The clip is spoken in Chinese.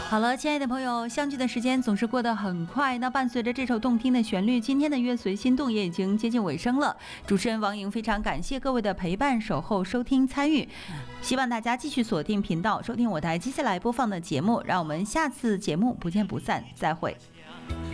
好了，亲爱的朋友，相聚的时间总是过得很快。那伴随着这首动听的旋律，今天的乐随心动也已经接近尾声了。主持人王莹非常感谢各位的陪伴、守候、收听、参与，希望大家继续锁定频道，收听我台接下来播放的节目。让我们下次节目不见不散，再会。